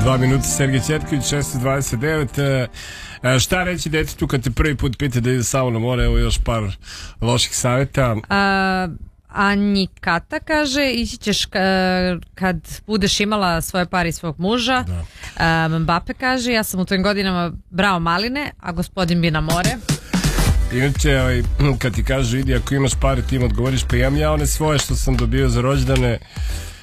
2 minuta, Sergej Ćetković, 6:29. Šta reći detetu kad te prvi put pita da ide samo na more? Evo još par loših savjeta. Anjikata kaže, ići ćeš kad budeš imala svoje pare i svog muža. Mbappe kaže, ja sam u tvojim godinama brao maline, a gospodin bi na more. Inače, kad ti kažu idi ako imaš pare, ti im odgovoriš pa imam ja one svoje što sam dobio za rođendane.